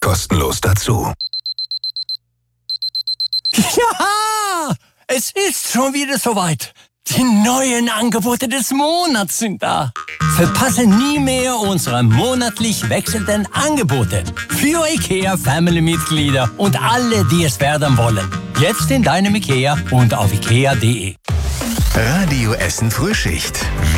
kostenlos dazu. Ja, es ist schon wieder soweit. Die neuen Angebote des Monats sind da. Verpasse nie mehr unsere monatlich wechselnden Angebote für IKEA-Family-Mitglieder und alle, die es werden wollen. Jetzt in deinem IKEA und auf ikea.de. Radio Essen Frühschicht.